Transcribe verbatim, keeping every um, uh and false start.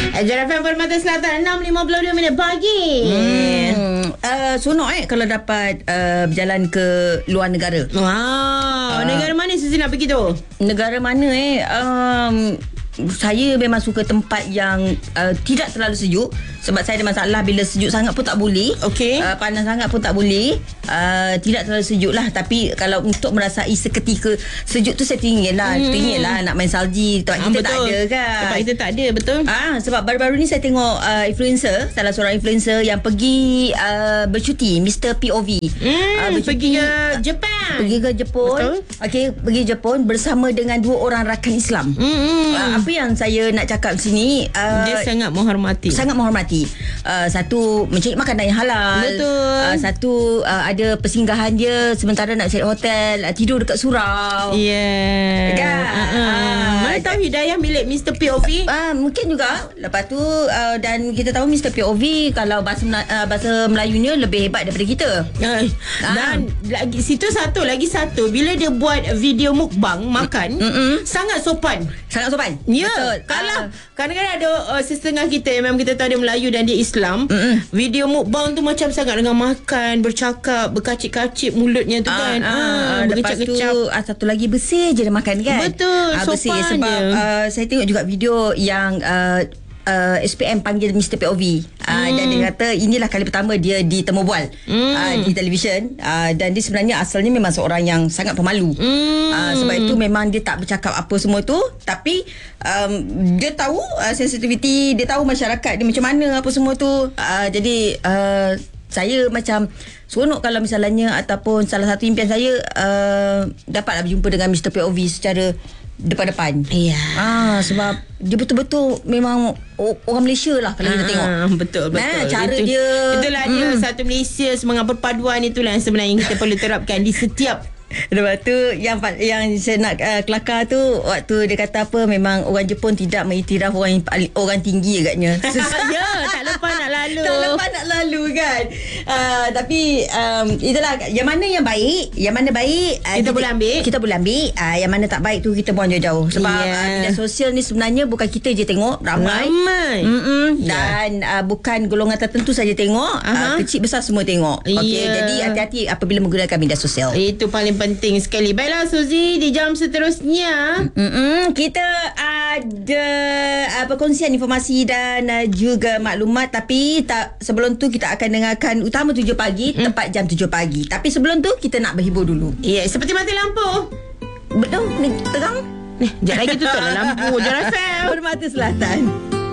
J F M Permata Selatan enam lima puluh dua minit pagi. Hmm. Uh, Seronok eh kalau dapat uh, berjalan ke luar negara. Wow, uh, negara mana Suzy nak pergi tu? Negara mana eh? Um, saya memang suka tempat yang uh, tidak terlalu sejuk. Sebab saya ada masalah bila sejuk sangat pun tak boleh. Okey. Uh, panas sangat pun tak boleh. Uh, tidak terlalu sejuk lah. Tapi kalau untuk merasai seketika sejuk tu saya teringin lah. Hmm. Teringin lah nak main salji. Tempat ah, kita betul. tak ada kan. Tempat kita tak ada, betul. Ah, sebab baru-baru ni saya tengok uh, influencer, salah seorang influencer yang pergi uh, bercuti, Mister P O V. Hmm, uh, pergi ke Jepun. Pergi ke Jepun. Betul. Okey, pergi Jepun bersama dengan dua orang rakan Islam. Hmm. Uh, apa yang saya nak cakap sini, uh, dia sangat menghormati. Sangat menghormati. Uh, satu mencari makanan yang halal. Betul. Uh, satu uh, ada persinggahan dia sementara nak cari hotel, uh, tidur dekat surau. Ya. Yeah. Kan? Uh-uh. Uh, Mana tahu hidayah milik Mister P O V? Uh, mungkin juga. Lepas tu uh, dan kita tahu Mister P O V kalau bahasa Mela- uh, bahasa Melayunya lebih hebat daripada kita. Uh, dan lagi situ satu lagi satu bila dia buat video mukbang makan, Mm-mm. sangat sopan. Sangat sopan. Ya. Betul. Kalau Uh, kadang-kadang ada uh, setengah kita yang memang kita tahu dia Melayu dan dia Islam, Mm-mm. video mukbang tu macam sangat dengan makan, bercakap, berkacip-kacip mulutnya tu kan. Ah, Ah, ah, lepas tu bergecap-gecap. ah, satu lagi bersih je dia makan kan. Betul, Ah, bersih sopan sebab je. uh, saya tengok juga video yang uh, uh, S P M panggil Mister P O V. Uh, Hmm. dan dia kata inilah kali pertama dia di Temu Bual Hmm. uh, di televisyen uh, dan dia sebenarnya asalnya memang seorang yang sangat pemalu. Hmm. Uh, sebab itu memang dia tak bercakap apa semua tu, tapi um, dia tahu uh, sensitivity, dia tahu masyarakat dia macam mana apa semua tu. Uh, jadi uh, saya macam seronok kalau misalnya ataupun salah satu impian saya uh, dapatlah berjumpa dengan Mister P O V secara depan-depan. Ya. Ah, sebab dia betul-betul memang o- orang Malaysia lah kalau kita tengok. Ah, betul betul. Nah, cara Itu, dia itulah dia mm. satu Malaysia, semangat perpaduan itulah yang sebenarnya kita perlu terapkan di setiap. Lepas tu yang yang saya nak uh, kelakar tu waktu dia kata apa, memang orang Jepun tidak mengiktiraf orang yang paling, orang tinggi agaknya. Ya, tak lepas nak lalu. Tak lepas nak lalu kan. Uh, tapi um, itulah yang mana yang baik, yang mana baik uh, Kita boleh ambil. Kita boleh ambil. Uh, yang mana tak baik tu kita buang jauh-jauh. Sebab Yeah. uh, media sosial ni sebenarnya bukan kita je tengok, ramai. Ramai. Mm-mm. Yeah. Dan uh, bukan golongan tertentu saja tengok, uh, Aha. kecil besar semua tengok. Okey, Yeah. jadi hati-hati apabila menggunakan media sosial. Itu paling penting sekali. Baiklah Suzy, di jam seterusnya Mm-mm, kita ada uh, perkongsian informasi dan uh, juga maklumat, tapi tak, sebelum tu kita akan dengarkan Utama tujuh pagi mm. tepat jam tujuh pagi. Tapi sebelum tu kita nak berhibur dulu. ya, yeah, seperti mati lampu. Betul ni terang. Ni, sekejap lagi tutuplah lampu J F M Permata Selatan.